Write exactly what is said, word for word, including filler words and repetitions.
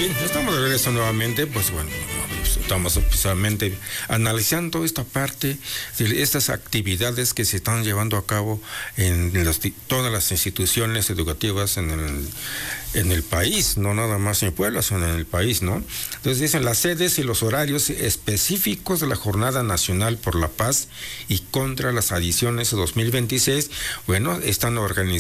Bien, estamos de regreso nuevamente, pues bueno, estamos precisamente analizando esta parte de estas actividades que se están llevando a cabo en las, todas las instituciones educativas en el, en el país, no nada más en Puebla, sino en el país, ¿no? Entonces dicen las sedes y los horarios específicos de la Jornada Nacional por la Paz y contra las Adicciones de dos mil veintiséis, bueno, están organizados